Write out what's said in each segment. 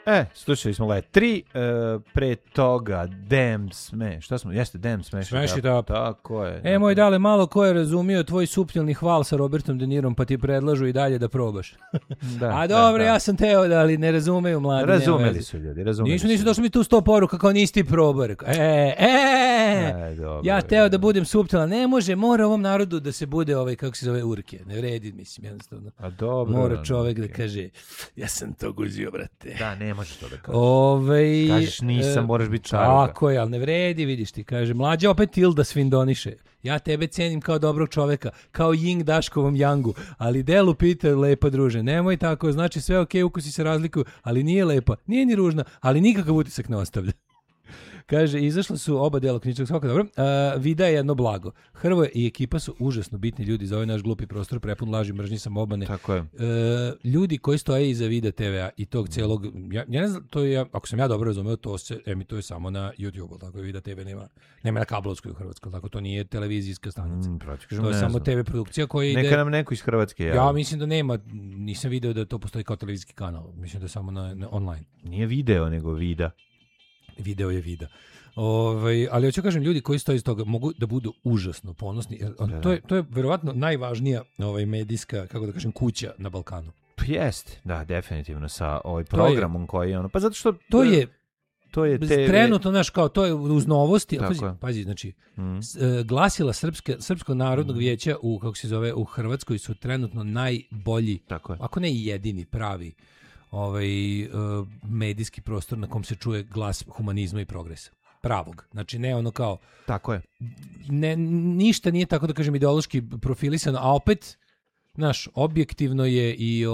Slušali smo Let 3, pre toga Damn Smash. Šta smo? Jeste Damn Smash. Smash it up. Tako je. Moj dale, malo ko je razumio tvoj suptilni hval sa Robertom De Nirom, pa ti predlažu i dalje da probaš. A dobro, ja sam teo da, ali ne razumeju mladi. Razumeli su ljudi, Nisu došli mi tu 100 poruka kao nisi ti probao. Ja teo da budem suptilan. Ne može, mora ovom narodu da se bude kako se zove urke. Ne vredi, mislim, jednostavno. A dobro. Mora čovek da kaže, ja sam to guzio, brate. Da, ne možeš to da kažeš. Kažeš nisam, moraš biti čaruga. Tako je, ali ne vredi, vidiš ti. Kaže, mlađa opet Tilda svindoniše. Ja tebe cenim kao dobrog čoveka, kao Ying Daškovom Yangu, ali delu pita lepa druže. Nemoj tako, znači sve okej, ukusi se razlikuju, ali nije lepa, nije ni ružna, ali nikakav utisak ne ostavlja. Kaže, izašla su oba dela knjižnog skoka, dobro. Vida je jedno blago. Hrvoje i ekipa su užasno bitni ljudi za ovaj naš glupi prostor, prepun laži, mržnji, samoobmane. Tako je. Ljudi koji stoje iza Vida TV-a i tog celog, ja ne znam, to je, ako sam ja dobro razumeo, to se emituje samo na YouTube-u, tako je Vida TV nema na kablovskoj u Hrvatskoj, tako to nije televizijska stanica. To je samo TV produkcija koja ide... Neka nam neko iz Hrvatske ja mislim da nema, nisam video da to postoji kao televizijski kanal, mislim da je samo na online. Nije video, nego vida. Video je vida. Ali hoću kažem, ljudi koji stoje iz toga mogu da budu užasno ponosni. To je verovatno najvažnija medijska, kako da kažem, kuća na Balkanu. Jeste, da, definitivno sa programom koji je ono. Pa zato što to je trenutno naš kao to je uz novosti, pazi, znači glasila Srpskog narodnog vijeća u kako se zove u Hrvatskoj su trenutno najbolji, ako ne i jedini pravi medijski prostor na kom se čuje glas humanizma i progresa. Pravog. Znači ne ono kao... Tako je. Ništa nije tako da kažem ideološki profilisano, a opet, znaš, objektivno je i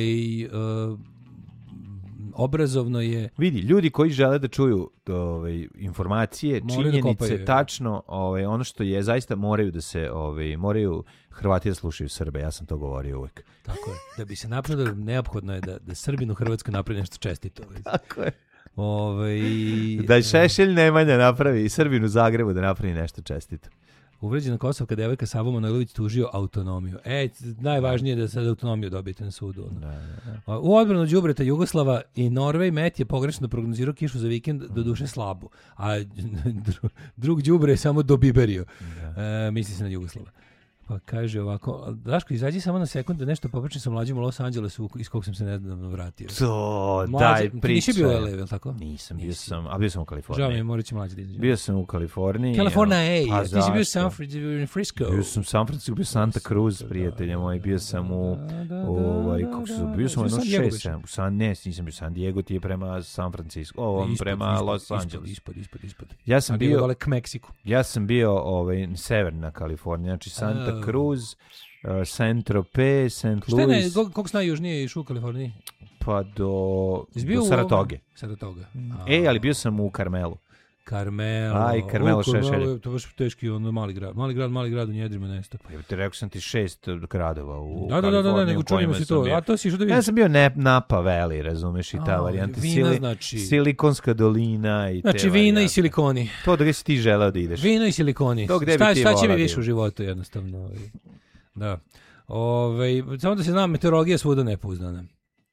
obrazovno je... Vidi, ljudi koji žele da čuju informacije, činjenice, tačno ono što je, zaista moraju da se, moraju Hrvati da slušaju Srbe, ja sam to govorio uvek. Tako je. Da bi se napravilo, neophodno je da Srbin u Hrvatskoj napravi nešto čestito. Tako je. Da Šešelj Nemanja napravi i Srbin u Zagrebu da napravi nešto čestito. Uvređena kosovka devojka Savo Manojlović tužio autonomiju. Najvažnije je da sad autonomiju dobijete na sudu. U odbranu đubreta Jugoslava i Norvej Met je pogrešno prognozirao kišu za vikend, do duše slabu. A drug đubre je samo dobiberio. Misli se na Jugoslava. Pa kaže ovako, Daško, izađi samo na sekund da nešto popričam sa mlađim u Los Angelesu iz kog sam se nedavno vratio. Daj pričaj. Nisi bio u LA, tako? Nisam, bio sam u Kaliforniji. Žao mi je, morat će mlađi da izađe. Bio sam u Kaliforniji. Kalifornija, ti si bio u Frisco. Bio sam u San Francisco, bio Santa Cruz, prijatelja moji, bio sam bio sam u jednom 6-7. Nisam bio San Diego, ti je prema San Francisco, prema Los Angeles. Ispod. Ja sam bio dole k Meksiku. Ja sam bio severna Kalifornija, znači Santa Cruz, Saint-Tropez, St. Louis. Koliko si najjužnije išao u Kaliforniji? Pa do Saratoge. Ali bio sam u Carmelu. Carmelo Šešelj. To baš teški mali grad u njedrima nesto. Pa te rekao sam ti 6 gradova u Kaliforniji. Da, nego čujemo si to. A to si išao da vidiš. Ja sam bio Napa Valley, razumeš, i ta varijanta. Silikonska dolina i te znači vina i silikoni. To da si ti želeo da ideš. Vino i silikoni. Šta će mi više u životu jednostavno. Da. Samo da se zna, meteorologija svuda nepouzdana.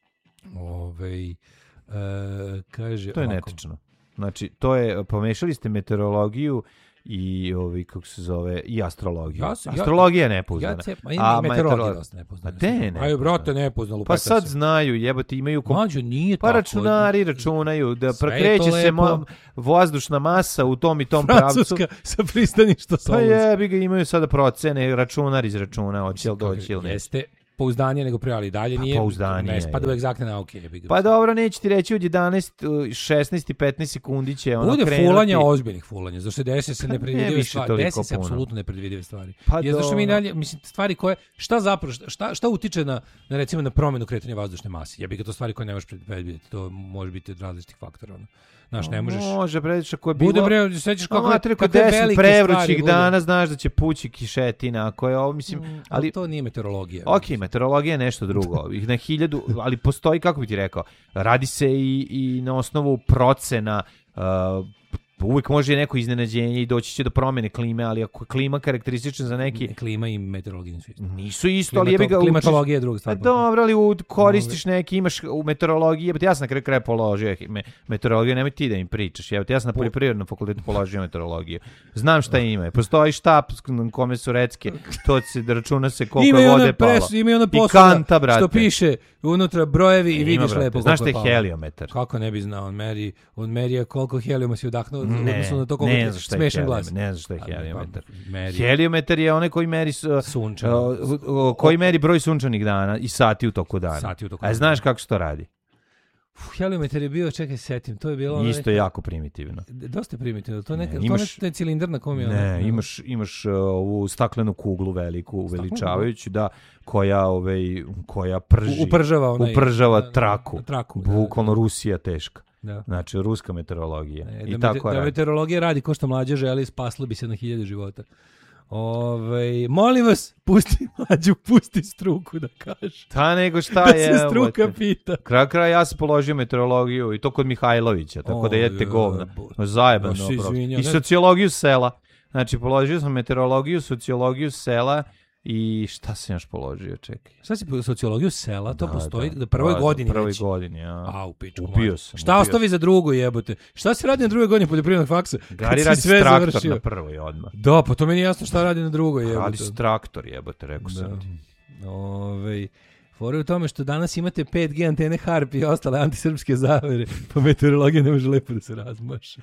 Kaže to je netačno. Znači, to je, pomešali ste meteorologiju i kako se zove, i astrologiju. Astrologija je nepouzdana. A meteorologija je dosta nepouzdana. Ajde, brate, nepouzdano. Pa sad znaju, jebote, imaju... Mađo, nije tako. Pa računari računaju da kreće se vazdušna masa u tom i tom pravcu. Francuska sa pristaništa Solunca. Pa jebi ga, imaju sada procene, računar izračuna, hoće li doći ili ne. Jeste pouzdanje nego pre, ali dalje nije. Ne spada u egzaktne nauke. Pa dobro, neću ti reći od 11, 16 i 15 sekundi će ono krenuti. Bude fulanja, ozbiljnih fulanja, zašto desi se nepredvidive stvari. Desi se apsolutno nepredvidive stvari. Zašto mi dalje, mislim, stvari koje, šta zapravo, šta utiče na recimo na promjenu kretanja vazdušne mase? Jebi ga, to stvari koje ne možeš predvidjeti, to može biti od različitih faktora. Znaš, ne možeš... Može, prediš ako je bilo... Bude bre, sećaš kako je 10 prevrućih dana, znaš da će pući kišetina, ako je ovo, mislim... Ali to nije meteorologija. Ok, meteorologija je nešto drugo. Ih na 1000, ali postoji, kako bi ti rekao, radi se i na osnovu procena uvijek može neko iznenađenje i doći će do promjene klime, ali ako je klima karakteristična za neki... Klima i meteorologija nisu isto, ali jebi ga... Klimatologija je druga stvar. Dobro, ali koristiš neki, imaš u meteorologiji, ja sam na kraju kraja položio meteorologiju, nemoj ti da im pričaš, ja sam na poljoprivrednom fakultetu položio meteorologiju. Znam šta ima, postoji štap na kome su recke, to se računa se koliko je vode palo. Ima i ona posuda što piše unutra brojevi i vidiš lepo. Znaš šta je heliometar? Kako ne bi znao, on meri koliko helijuma si udahnuo, odnosno na to koliko je smešan glas. Ne znaš šta je heliometar. Heliometar je onaj koji meri koji meri broj sunčanih dana i sati u toku dana. A znaš kako se to radi? Heliometar je bio, čekaj, setim, to je bilo... Isto jako primitivno. Dosta primitivno, to je to cilindar na kom je... Ne, imaš ovu staklenu kuglu veliku, uveličavajući, koja upržava traku. Bukvalno Rusija teška. Da. Znači, ruska meteorologija. Da meteorologija radi ko što Mlađa želi, spaslo bi se na 1000 života. Molim vas, pusti struku da kaže. Nego šta da je? Da se struka pita. Kraj ja sam položio meteorologiju i to kod Mihajlovića, tako da jedete govna. Zajebano. I sociologiju sela. Znači, položio sam meteorologiju, sociologiju sela i šta sam još položio, čekaj. Šta si sociologiju sela? To postoji u prvoj godini. Prvoj godini, ja. U pičku. Šta ostavi za drugo, jebote? Šta se radi na drugoj godini poljoprivrednog faksa? Gari radi traktor na prvoj odmah. Da, pa to meni je jasno šta radi na drugoj, jebote. Radi traktor, jebote, rekao sam ti. Fora je u tome što danas imate 5G antene Harp i ostale antisrpske zavere, pa meteorologija ne može lepo da se razmaša.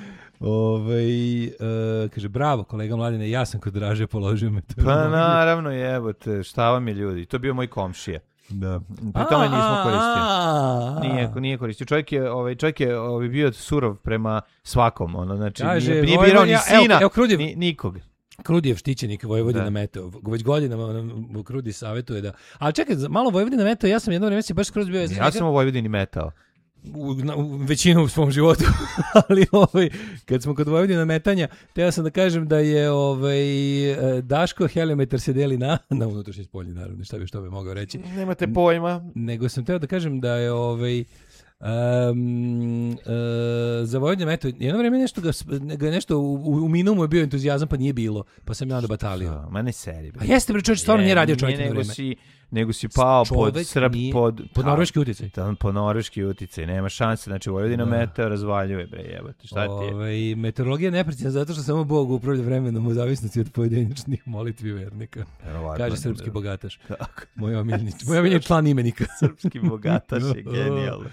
Kaže, bravo kolega Mladine, ja sam kod Draže položio meteorologiju. Pa naravno, jebote, šta vam je ljudi, to je bio moj komšija. Da. Pri tome nismo koristili. Nije koristio. Čovjek je bio surov prema svakom, znači nije birao ni sina, ni nikog. Krudijev štićenik Vojvodina Meteo. Već godinama Krudi savjetuje da... Ali čekaj, malo Vojvodina Meteo, ja sam jedno vreme baš skroz bio... Ja sam u Vojvodini Meteo. U većinu u svom životu, ali kad smo kod Vojvodina metanja, teo sam da kažem da je Daško heliometar se deli na unutrašnji spoljni, naravno, šta bi mogao reći. Nemate pojma. Nego sam teo da kažem da je za Vojvodina meteo, jedno vreme nešto u minumu je bio entuzijazam, pa nije bilo, pa sam ja onda batalio. Ma ne seri. A jeste bre, čovječ, stvarno nije radio čovjek jedno vreme. Nego si pao pod norveški uticaj. Pod norveški uticaj, nema šanse, znači Vojvodina meteo razvaljuje, bre, jebote, šta ti je? Meteorologija je neprecizna zato što samo Bog upravlja vremenom u zavisnosti od pojedinačnih molitvi vernika. Kaže srpski bogataš. Moj omiljeni član imenika. Srpski bogataš je genijalno.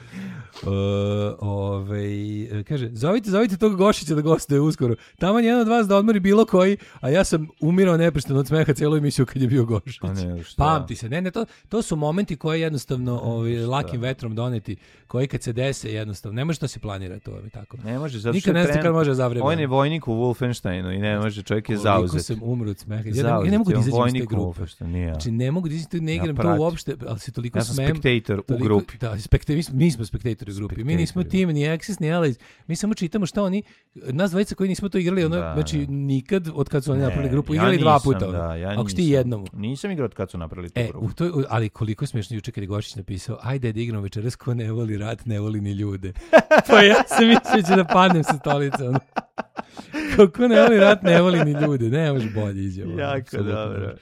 Kaže, zovite tog Gošića da gostuje uskoro. Taman jedan od vas da odmori bilo koji, a ja sam umirao neprestano od smeha celu emisiju kad je bio Gošić. Pamti se, ne, to su momenti koji jednostavno lakim vetrom doneti, koji kad se dese jednostavno, ne može to se planirati to tako. Ne može, zato nikad ne zna kad može zavremena. On je vojnik u Wolfensteinu i ne može, čovjek je zauzet. Koliko sam umro od smeha. Ja ne mogu da izađem iz te grupe. Znači ne mogu da izađem, ne igram to uopšte, ali se toliko smem. Ja sam spektator u grupi. Da, mi smo spektatori u grupi. Mi nismo tim, ni Axis, ni Allies. Mi samo čitamo šta oni, nas dvojica koji nismo to igrali, znači nikad od kad su oni napravili grupu, igrali 2 puta. Ako ti jednom. Nisam igrao od kad su napravili tu grupu. Ali koliko je smiješno juče kad je Gošić napisao, ajde da igramo večeras, ko ne voli rat, ne voli ni ljude. Pa ja sam mislio će da padnem sa stolice. Kako ne voli rat, ne voli ni ljude. Ne može bolje izjavo. Jako dobro.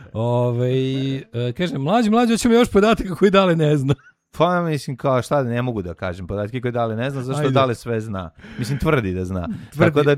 Kaže, mlađi, hoćemo još podataka koji Dale ne zna. Pa mislim kao šta ne mogu da kažem podatke koje Dale ne zna, zašto Dale sve zna. Mislim tvrdi da zna. Tako da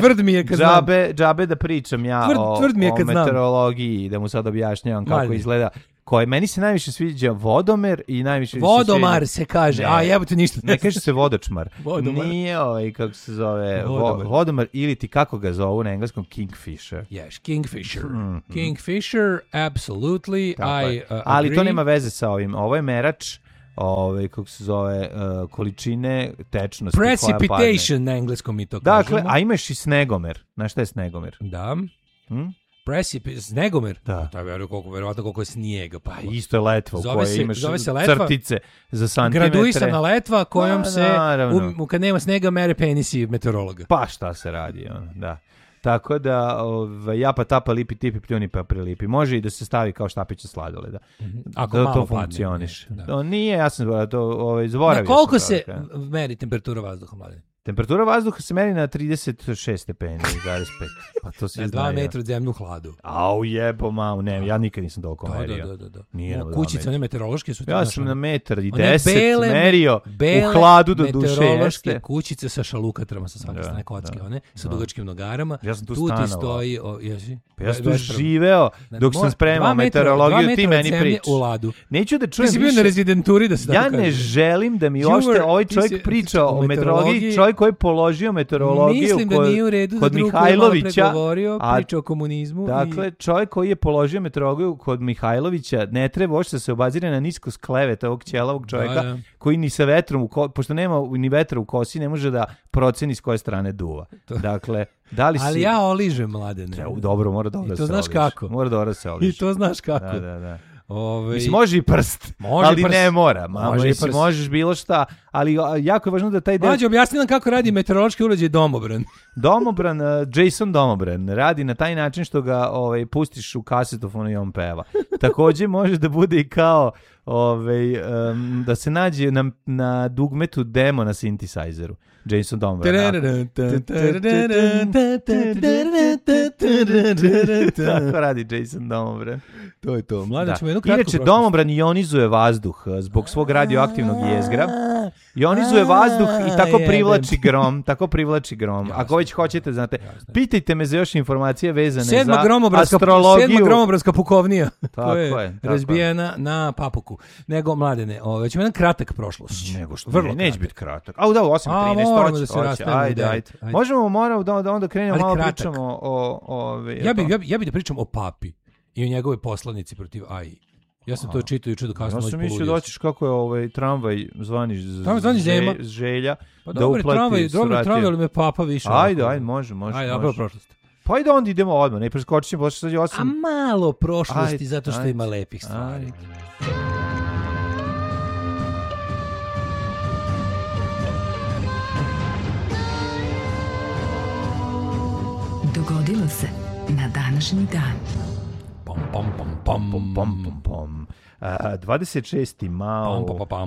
džabe da pričam ja o meteorologiji, da mu sad objašnjavam kako izgleda. Meni se najviše sviđa vodomer i najviše Vodomar se kaže, a jebote ništa. Ne kaže se vodočmar. Nije kako se zove vodomar ili ti kako ga zovu na engleskom Kingfisher. Yes, Kingfisher. Kingfisher, absolutely. Ali to nema veze sa ovim. Ovo je merač kako se zove količine tečnosti precipitation na engleskom mi to kažemo. Dakle, a imaš i snegomer. Znaš šta je snegomer? Da. Snegomer? Da. To je verovatno koliko je snijega. Pa isto je letva u kojoj imaš crtice za santimetre. Graduisana letva kojom se, kad nema snega, mere penisi meteorologa. Pa šta se radi, da. Tako da, japa tapa lipi tipi pljuni pa prilipi. Može i da se stavi kao štapić sladoleda. Ako da malo to funkcioniš. Da. Nije, ja sam to zaboravio. Na koliko se meri temperatura vazduha, Mladine? Temperatura vazduha se meri na 36 stepeni, 5. Pa to se zna. 2 metra od zemlju hladu. Au jebo, mau, ne, ja nikad nisam toliko merio. Da. Nije kućice, one meteorološke su... Ja sam na 1,10 merio u hladu do duše. Meteorološke kućice sa šalukatrama, sa svake strane kocke, one, sa dugačkim nogarama. Ja sam tu stanovao. Tu ti stoji... Ja sam tu živeo dok sam spremao meteorologiju, ti meni prič. Neću da čujem više. Ti si bio na rezidenturi da se tako kaže. Ja ne želim da mi uopšte ovaj čovjek priča o meteorologiji, čovjek koji je položio meteorologiju mislim da nije u redu kod Mihajlovića, priča o komunizmu. Dakle, čovjek koji je položio meteorologiju kod Mihajlovića, ne treba uopšte da se obazire na nisko skleveta ovog ćelavog čovjeka, koji ni sa vetrom, pošto nema ni vetra u kosi, ne može da proceni s koje strane duva. Dakle, da li si... Ali ja oližem, Mladene. Dobro, mora dobro da se oliš. I to znaš kako. Mora dobro da se oliš. I to znaš kako. Da. Mislim, može i prst, ali ne mora. Možeš bilo šta, ali jako je važno da taj... Mađo, objasni nam kako radi meteorološki uređaj Domobran. Domobran, Jason Domobran, radi na taj način što ga pustiš u kasetofonu i on peva. Također može da bude i kao da se nađe na dugmetu demo na synthesizeru. Jason Domobran. Tako radi Jason Domobran. To je to. Inače, Domobran ionizuje vazduh zbog svog radioaktivnog jezgra. Ionizuje vazduh i tako privlači grom. Ako već hoćete, znate, pitajte me za još informacije vezane za astrologiju. 7. gromobranska pukovnija. Tako je. Razbijena na Papuku. Nego, Mladene, već jedan kratak prošlost. Nego što neće biti kratak. Da, 8.13. Moramo da se rastavimo. Ajde. Moramo da onda krenemo malo pričamo o... Ja bih da pričam o papi i o njegove poslanici protiv AI. Ja sam to čitao juče do kasno noć poludio. Ja sam mislio doćiš kako je tramvaj zvani Želja. Pa dobro, tramvaj, ali me papa više. Ajde, može. Ajde, dobro prošlost. Pa ajde onda idemo odmah, ne preskočit ćemo, pošto sad je 8. A malo prošlosti, zato što ima lepih stvari. Dogodilo se na današnji dan. 26. mao,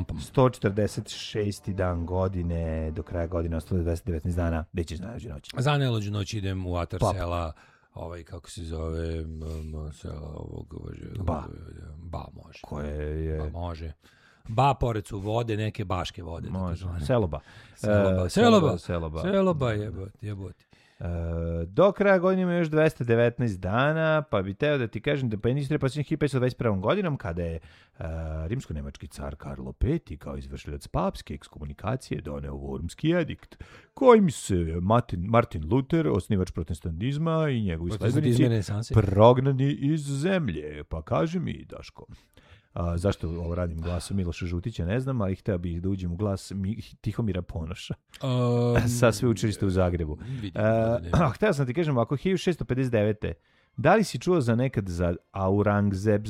146. dan godine, do kraja godine ostalo 219 dana, gde ćeš najluđu noć? Za najluđu noć idem u atar sela, kako se zove, sela ovog... Ba može. Koje je... Ba može. Ba, pored su vode, neke baške vode. Može, Seloba. Seloba, jeboti. Do kraja godine ima još 219 dana, pa bi teo da ti kažem da pa je posljednjih 1521. godinom, kada je rimsko-nemački car Karlo V kao izvršilac papske ekskomunikacije doneo Wormski edikt, kojim se Martin Luther, osnivač protestantizma i njegovi sledbenici prognani iz zemlje. Pa kaži mi, Daško, zašto ovo radim glasom Miloša Žutića, ne znam, ali hteo bih da uđem u glas Tihomira Ponoša sa sveučilišta u Zagrebu. Hteo sam ti kažem ovako, 1659. Da li si čuo za nekad za Aurangzeb,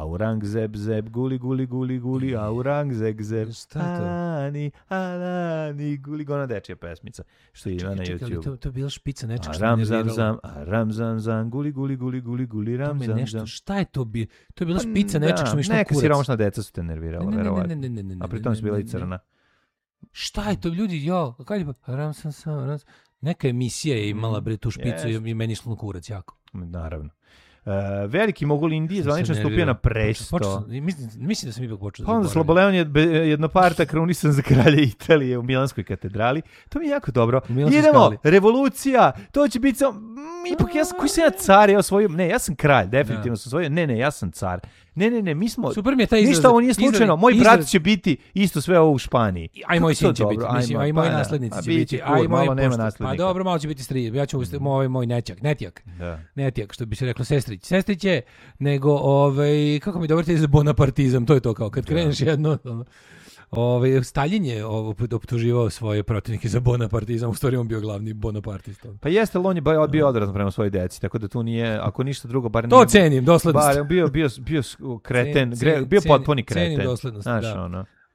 guli, Aurangzeb, Ani, guli, gona dečija pesmica, što je na YouTube. To je bila špica nečeg što me nerviralo. Ram, guli, ram, zam. Šta je to bilo? To je bila špica nečeg što mi što kurac. Neka siromašna deca su te nervirala, verovatno. A pritom si bila i crna. Šta je to, ljudi, ram sam. Neka emisija je imala tu špicu i meni išlo na kurac jako. Naravno. Veliki mogul Indije zvanično stupio na presto. Mislim da sam ipak počeo da zaboravim. Sloboleon je jednoparta krunisan za kralja Italije u Milanskoj katedrali. To mi je jako dobro. Idemo, revolucija, to će biti ipak koji sam ja car, ja sam kralj, definitivno sam svojio. Ne, ja sam car. Ne, mi smo... Super mi je taj izraz. Ništa ovo nije slučajno. Moj brat će biti isto sve ovo u Španiji. A i moj sin će biti. Mislim, a i moji naslednici će biti. Malo nema naslednika. Pa dobro, malo će biti strije. Ja ću moj netjak, što bi se reklo sestriće, nego, kako mi dobro te za bonapartizam, to je to kao, kad kreneš jedno... Stalin je optuživao svoje protivnike za bonapartizam, u stvari on bio glavni bonapartista. Pa jeste, ali on je bio odvratno prema svojoj deci, tako da tu nije, ako ništa drugo, bar to cenim, doslednost. Bio kreten, bio potpuni kreten. Cenim doslednost, znaš, da. Ono.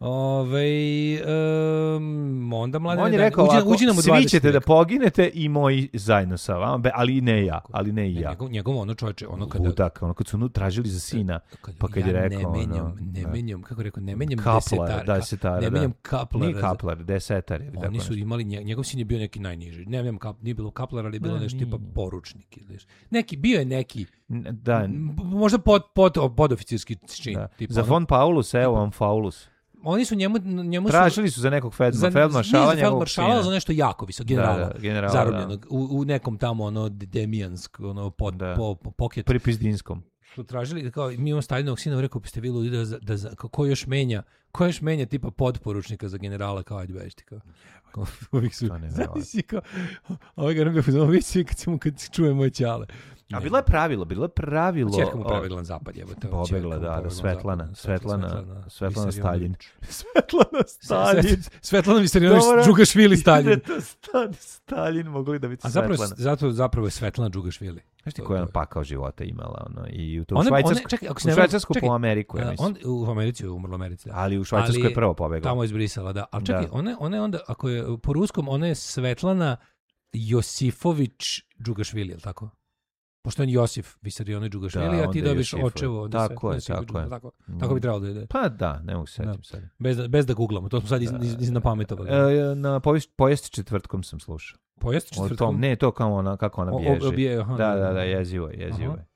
Onda mlade on je rekao ovako, svi ćete da poginete i moji zajedno sa vama, ali ne ja, ali ne i ja. Njegov ono čovječe, ono kada... Lutak, ono kad su tražili za sina, pa kad je rekao... Ne menjam, kako rekao, ne menjam desetara. Ne menjam kaplara. Nije kaplar, desetar. Oni su imali, njegov sin je bio neki najniži. Ne menjam, nije bilo kaplar, ali je bilo nešto tipa poručnik. Neki, bio je neki... Da. Možda podoficirski čin. Za von Paulus, evo vam Faulus. Oni su njemu tražili su za nekog feldmaršala, za nešto jako visok, generala zarobljenog u nekom tamo ono Demijansk, ono pocket pripizdinskom. Su tražili kao mi imamo Stalinovog sina, rekao biste vi ludi da ko još menja tipa podporučnika za generala, kao ajde bežite kao. Uvijek su znači kao ovaj ga ne bi kad čuje moj ćale. A bilo je pravilo. Čerka mu pravila na zapad, jebote. Pobegla, da, Svetlana Stalin. Svetlana Visarionović Džugašvili Stalin. Stalin mogli da biti Svetlana. Zapravo je Svetlana Džugašvili. Znaš ti koja je pakao života imala, ono, i u Švajcarsku po Ameriku, ja mislim. U Americi je umrlo Americi, da. Ali u Švajcarskoj je prvo pobegla. Tamo je izbrisala, da. Ali čekaj, ona je onda, ako je po ruskom, ona je Svetlana Josifović Džugašvili, je li tako? Pošto on Josif Visarionović Džugašvili, a ti dobiš očevo. Tako je. Tako bi trebalo da ide. Pa da, ne mogu se setim sad. Bez da googlamo, to smo sad iz napametovali. Na povijest četvrtkom sam slušao. Povijest četvrtkom? Ne, to kako ona bježe. Da, jezivo je.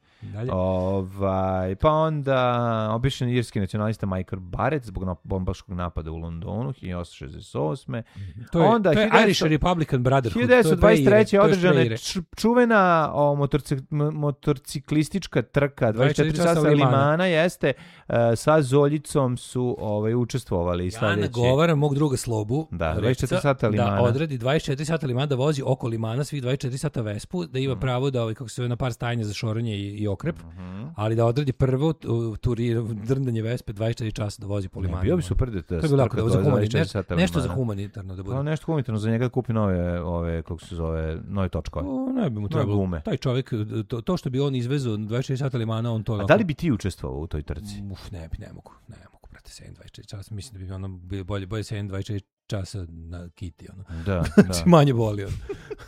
Pa onda običan irski nacionalista Michael Barrett zbog bombaškog napada u Londonu 1868. To je Irish Republican Brotherhood. 1923. održana je čuvena motorciklistička trka 24 sata Limana jeste sa Zoljicom su učestvovali sledeći. Ja nagovaram mog druga Slobu. Da, 24 sata Limana. Da odradi 24 sata Limana, da vozi oko Limana svih 24 sata Vespu, da ima pravo da kako se na par stajanja za šoranje i okrep, ali da odradi prvo drndanje Vespe 24 časa da vozi po Limanu. Bio bi super da nešto za humanitarno da bude. Nešto humanitarno za njega da kupi nove kako se zove, nove točkove. Ne bi mu trebalo. Taj čovjek, to što bi on izvezao 24 sata Limana, on to... A da li bi ti učestvovao u toj trci? Ne mogu, brate, 7-24 časa. Mislim da bi ono bolje 7-24 časa na kiti, ono. Da. Manje boli, ono.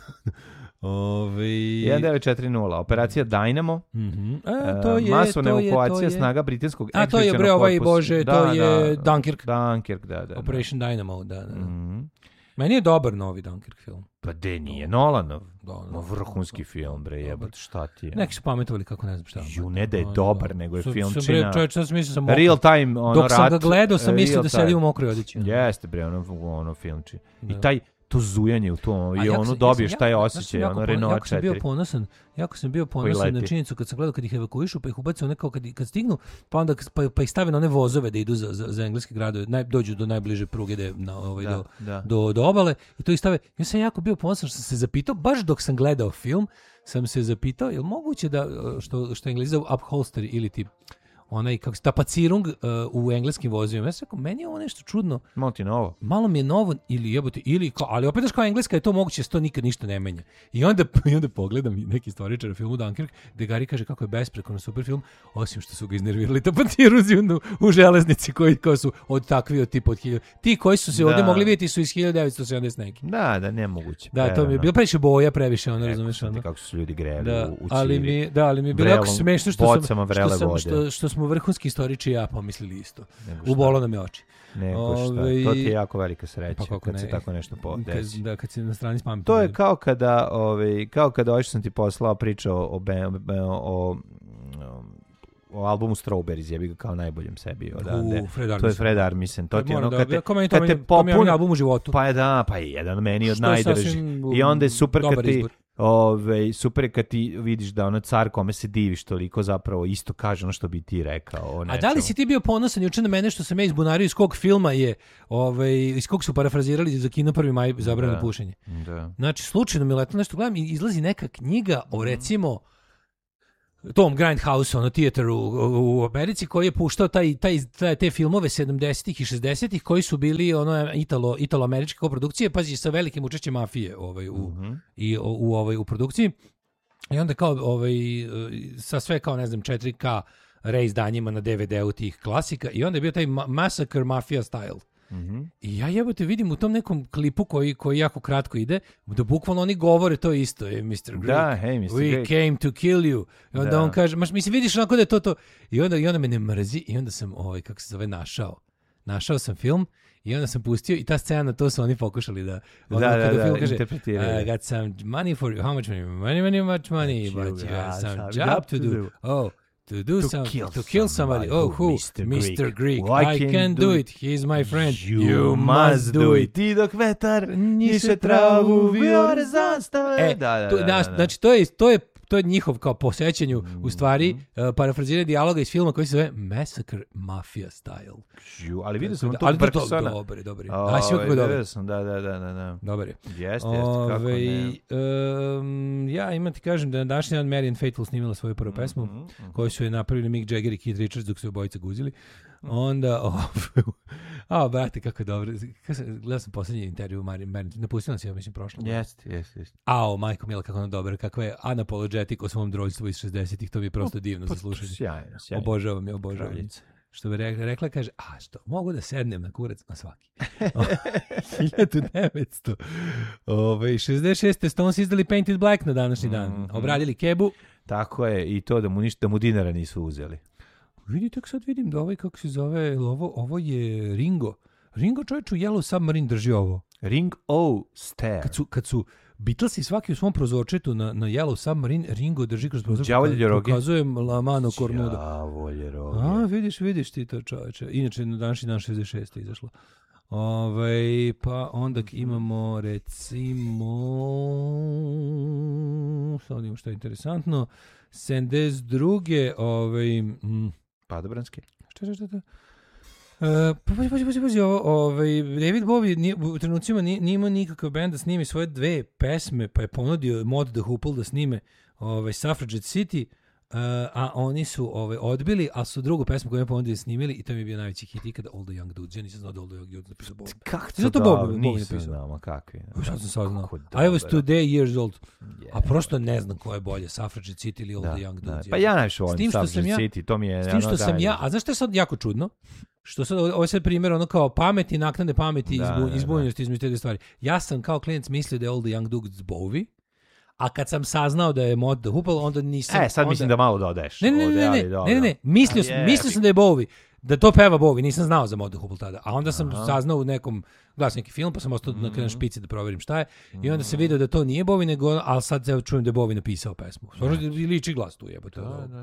1940 operacija Dynamo, masovna evakuacija snaga britanskog ekspedicionog korpusa. To je Dunkirk, da. Operation Dynamo, da. Meni je dobar novi Dunkirk film. Pa de nije Nolanov, vrhunski film, bre, jebate, šta ti je? Neki su pametovali kako ne znam šta. Ne da je dobar, nego je filmčina. Real time, dok sam ga gledao, sam mislio da sedi u mokroj odjeći. Jeste, bre, ono filmči. I to zujanje u tom i dobiješ taj osjećaj, Renoir 4. Jako sam bio ponosan na činjenicu kad sam gledao kad ih evakuišu, pa ih ubace nekao kad stignu, pa onda pa ih stave na one vozove da idu za engleske gradove, dođu do najbliže pruge do obale i to ih stave. Ja sam jako bio ponosan što sam se zapitao, baš dok sam gledao film, sam se zapitao, je li moguće da, što Englezi zovu upholstery ili ti onaj kako se tapacirung u engleskim vozovima. Ja sam rekao, meni je ovo nešto čudno. Malo mi je novo ali opet kao engleska je to moguće, to nikad ništa ne menja. I onda pogledam neki istoričar u filmu Dunkirk, gde Gari kaže kako je besprekorno super film, osim što su ga iznervirali tapacirunzi u železnici koji su od tipa od 1000. Ti koji su se ovdje mogli vidjeti su iz 1970 neki. Da, nemoguće. Da, to mi je bilo previše boja, previše, razumeš. Kako su ljudi grejali u Čiri. Ali mi je bilo jako smešno što smo vrhunski istoriči ja pomislili isto. Ubolo nam je oči. To ti je jako velika sreća kad se tako nešto desi. Kad si na strani s pametom. To je kao kada što sam ti poslao pričao o albumu Strawberries, jebi ga kao najboljem sebi odande. To je Fred Armisen. To ti ono kad te popuni album u životu. Pa je jedan meni od najdrži. I onda je super kad ti super kad ti vidiš da ono car kome se diviš toliko zapravo isto kaže ono što bi ti rekao. A da li si ti bio ponosan juče na mene što sam ja izbunario iz kog filma je, iz kog su parafrazirali za kino 1. maj zabranu pušenje. Da. Znači, slučajno mi letno nešto gledam i izlazi neka knjiga o recimo Tom Grindhouse, teater u Americi koji je puštao te filmove 70-ih i 60-ih koji su bili italo-američke koprodukcije, pazi, sa velikim učešćem mafije u produkciji. I onda kao sa sve kao 4K reizdanjima na DVD-u tih klasika i onda je bio taj Massacre Mafia Style. I ja jebote vidim u tom nekom klipu koji jako kratko ide, da bukvalno oni govore to isto, Mr. Greek. Da, hey, Mr. We Greek. came to kill you. I onda on kaže, mislim, vidiš onako da je to. I onda me ne mrzi i onda sam, kako se zove, našao sam film i onda sam pustio i ta scena, to su oni pokušali da film kaže, I got some money for you. How much money? Much money, but you have some job to do. To kill somebody. Oh, who? Mr. Greek. I can do it. He's my friend. You must do it. Ti dok vetar njiše travu, viore zastave. Znači, to je njihov kao posjećanju, u stvari, parafraziranje dijaloga iz filma koji se zove Massacre Mafia Style. Ali vidio sam to Bergsona. Dobar. Da, sve kako je dobar. Da. Dobar je. Jeste, kako ne. Ja imam ti kažem da na današnji dan Marianne Faithfull snimila svoju prvu pesmu, koju su je napravili Mick Jagger i Keith Richards dok su obojica guzili. Onda, brate, kako je dobro. Gledao sam posljednji intervju Marianne, napustila sam se, ja mislim, prošlo. Jeste. Majko Mila, kako ono dobro, kako je unapologetic o svom droljstvu iz 60-ih, to mi je prosto divno za slušanje. Sjajno. Obožavam. Što bi rekla, kaže, što, mogu da sednem na kurac na svaki. 1900. 66. Stones izdali Painted Black na današnji dan. Obradili kebu. Tako je, i to da mu dinara nisu uzeli. Vidite, sad vidim da kako se zove, ovo je Ringo. Ringo čovječ u Yellow Submarine drži ovo. Ring O Stair. Kad su Beatlesi svaki u svom prozorčetu na Yellow Submarine, Ringo drži kroz prozor. Pokazujem La Mano Cornuda. Đavolje roge. Vidiš ti to, čoveče. Inače, na današnji dan 66. je izašlo. Pa onda imamo, recimo, sad imamo što je interesantno, 72. Padobranske. Šta? Pazi, David Bowie u trenucima nije imao nikakav band da snimi svoje 2 pesme, pa je ponudio Mod the Hoople da snime Suffragette City, a oni su odbili, a su drugu pesmu koju je ponudio snimili i to mi je bio najveći hit ikada, All the Young Dudes. Ja nisam znao da All the Young Dudes napisao Bowie. Kako to da? Nisam znao, kakvi. Sad sam saznao. I was today years old. A prosto ne znam ko je bolje, Suffragette City ili All the Young Dudes. Pa ja najviše volim Suffragette City, to mi je... S tim što sam ja, a znaš što je sad jako čudno? Što sad, ovo je sad primjer ono kao pameti, naknade pameti i izbunjenosti između te stvari. Ja sam kao klijent mislio da je All the Young Dudes Bowie, a kad sam saznao da je Mod the Hoople, onda nisam... Sad mislim da malo dodaješ. Ne. Mislio sam da je Bowie, da to peva Bowie, nisam znao za Mod the Hoople tada. A onda sam saznao u nekom, gledao sam neki film, pa sam ostao na špici da proverim šta je. I onda se vidio da to nije Bowie, ali sad se čujem da je Bowie napisao pesmu. Liči glas tu jebote.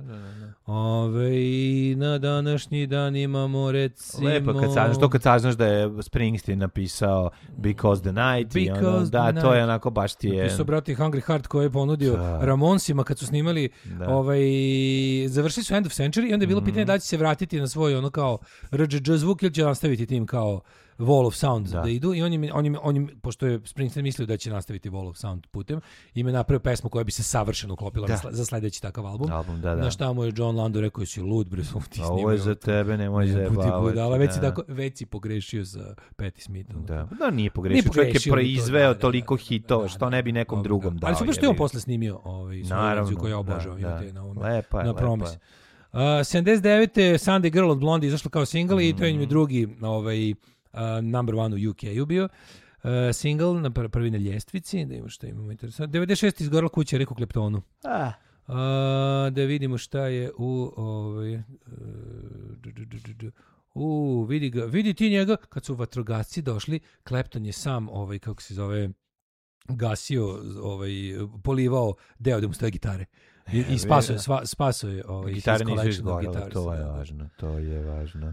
Na današnji dan imamo recimo... Lepo kad saznaš da je Springsteen napisao Because the Night. To je onako baš ti je... Napisao brati Hungry Heart koji je ponudio Ramonsima kad su snimali, završili su End of Century i onda je bilo pitanje da će se vratiti na svoj ono kao RGJ zvuk ili će nastaviti tim kao Wall of Sound da idu i on pošto je Springsteen mislio da će nastaviti Wall of Sound putem, im je napravio pesmu koja bi se savršeno uklopila za sledeći takav album. Na šta mu je John Lando rekao si lud bre, ti snimio. Ovo je za tebe, nemoj zajebavati. Već si pogrešio sa Patti Smithom. Da, nije pogrešio. Čovjek je proizveo toliko hitova, što ne bi nekom drugom dao. Ali super što je on posle snimio svoju verziju koju ja obožavam. Na Promise. 79. Sunday Girl od Blondie izašla kao single i to je njim drugi number one u UK-u bio. Single na prvi na ljestvici, da imamo što imamo interesantno. 96. izgorela kuća Eriku Kleptonu. Da vidimo šta je vidi ti njega, kad su vatrogasci došli, Clapton je sam, kako se zove, gasio, polivao deo da mu stoje gitare. I spaso je gitare nisu izgorele, to je važno.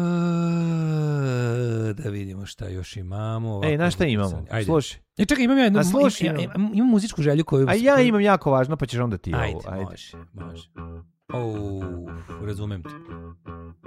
Da vidimo šta još imamo. Znaš šta imamo? Slušaj. Čekaj, imam muzičku želju koju... A ja imam jako važno, pa ćeš onda ti ovo. Ajde, može. Razumem te.